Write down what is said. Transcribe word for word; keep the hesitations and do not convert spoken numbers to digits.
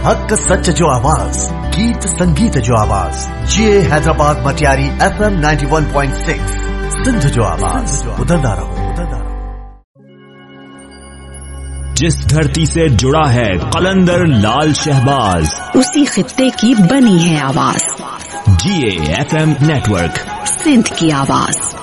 हक सच जो आवाज, गीत संगीत जो आवाज, ये Hyderabad Matiari F M ninety one point six, Sindh जो आवाज, उधरदा रहो, उधरदा रहो। जिस धरती से जुड़ा है कलंदर लाल शहबाज, उसी खित्ते की बनी है आवाज। जी A F M network, Sindh की आवाज।